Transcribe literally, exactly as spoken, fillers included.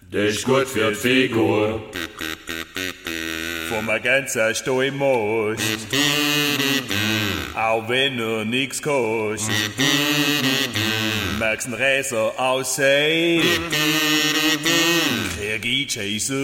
Das ist gut für die Figur. Vom ganzen Sto im Most. Auch wenn er nix kostet. Magst n Racer aussehen? Krieg ich Chase